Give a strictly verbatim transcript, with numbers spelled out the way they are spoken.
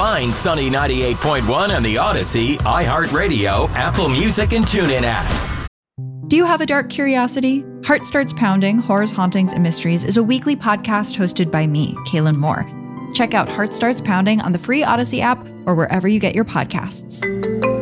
Find Sunny ninety-eight point one on the Odyssey, iHeartRadio, Apple Music, and TuneIn apps. Do you have a dark curiosity? Heart Starts Pounding, Horrors, Hauntings, and Mysteries is a weekly podcast hosted by me, Kaylin Moore. Check out Heart Starts Pounding on the free Odyssey app or wherever you get your podcasts.